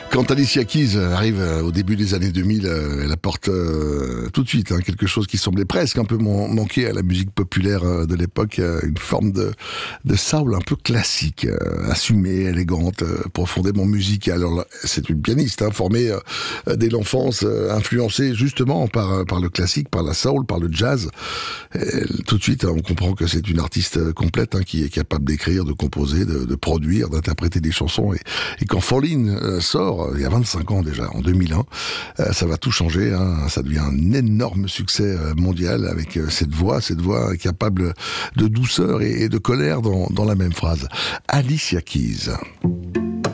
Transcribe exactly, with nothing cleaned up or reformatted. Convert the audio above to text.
Quand Alicia Keys arrive au début des années deux mille, elle apporte euh, tout de suite hein, quelque chose qui semblait presque un peu man- manquer à la musique populaire euh, de l'époque, euh, une forme de, de soul un peu classique, euh, assumée, élégante, euh, profondément musicale. Alors là, c'est une pianiste hein, formée euh, dès l'enfance, euh, influencée justement par, par le classique, par la soul, par le jazz. Et tout de suite, on comprend que c'est une artiste complète hein, qui est capable d'écrire, de composer, de, de produire, d'interpréter des chansons. Et, et quand Fall In euh, sort, il y a vingt-cinq ans déjà, en deux mille un, euh, ça va tout changer. Hein. Ça devient un énorme succès euh, mondial avec euh, cette voix, cette voix capable de douceur et, et de colère dans, dans la même phrase. Alicia Keys.